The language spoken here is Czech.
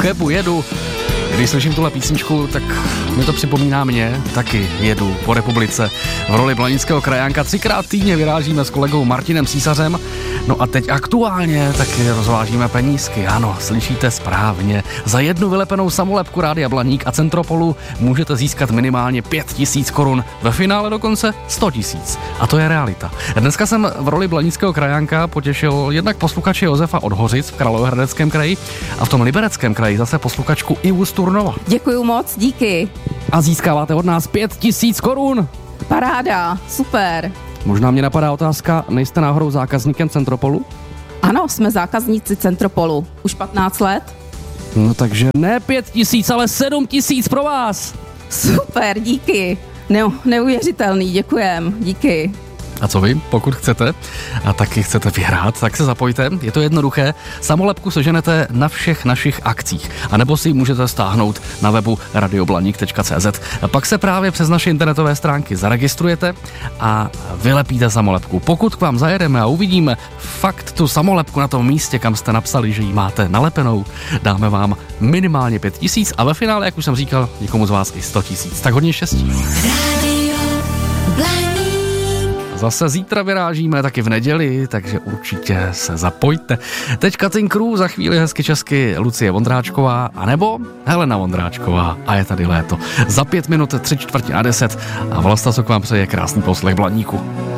Chebu jedu. Když slyším tuhle písničku, tak mi to připomíná mě, taky jedu po republice. V roli blanického krajánka 3krát týdně vyrážíme s kolegou Martinem Císařem. No a teď aktuálně taky rozvážíme penízky. Ano, slyšíte správně. Za jednu vylepenou samolepku Rádia Blaník a Centropolu můžete získat minimálně 5 000 korun. Ve finále dokonce 100 000. A to je realita. Dneska jsem v roli blanického krajánka potěšil jednak posluchače Josefa od Hořic v Královéhradeckém kraji a v tom Libereckém kraji zase posluchačku Ivu z Turnova. Děkuju moc, díky. A získáváte od nás 5 000 korun. Paráda, super. Možná mě napadá otázka, nejste náhodou zákazníkem Centropolu? Ano, jsme zákazníci Centropolu. Už 15 let. No takže ne 5 000, ale 7 000 pro vás. Super, díky. Neuvěřitelný, děkujem, díky. A co vy, pokud chcete a taky chcete vyhrát, tak se zapojte, je to jednoduché. Samolepku seženete na všech našich akcích, anebo si ji můžete stáhnout na webu radioblaník.cz. Pak se právě přes naše internetové stránky zaregistrujete a vylepíte samolepku. Pokud k vám zajedeme a uvidíme fakt tu samolepku na tom místě, kam jste napsali, že ji máte nalepenou, dáme vám minimálně 5 000 a ve finále, jak už jsem říkal, někomu z vás i 100 000. Tak hodně štěstí. Zase zítra vyrážíme, taky v neděli, takže určitě se zapojte. Teď Cutting Crew, za chvíli hezky česky Lucie Vondráčková, anebo Helena Vondráčková a je tady léto. Za 5 minut 9:45 a Vlasta, co k vám přeje krásný poslech Blaníku.